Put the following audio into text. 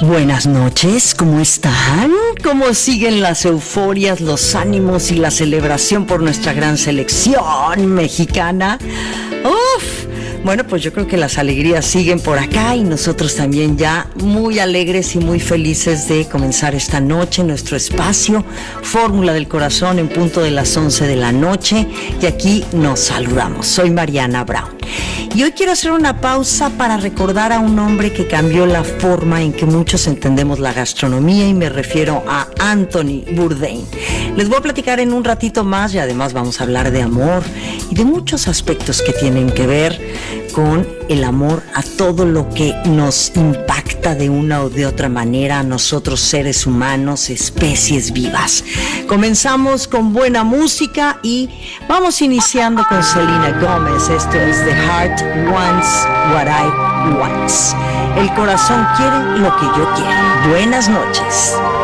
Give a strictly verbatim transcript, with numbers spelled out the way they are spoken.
Buenas noches, ¿cómo están? ¿Cómo siguen las euforias, los ánimos y la celebración por nuestra gran selección mexicana? ¡Uf! Bueno, pues yo creo que las alegrías siguen por acá y nosotros también ya muy alegres y muy felices de comenzar esta noche nuestro espacio Fórmula del Corazón en punto de las once de la noche y aquí nos saludamos. Soy Mariana Brown y hoy quiero hacer una pausa para recordar a un hombre que cambió la forma en que muchos entendemos la gastronomía y me refiero a Anthony Bourdain. Les voy a platicar en un ratito más y además vamos a hablar de amor y de muchos aspectos que tienen que ver con el amor a todo lo que nos impacta de una o de otra manera a nosotros seres humanos, especies vivas. Comenzamos con buena música y vamos iniciando con Selena Gomez. Esto es The Heart Wants What I Want. El corazón quiere lo que yo quiero. Buenas noches.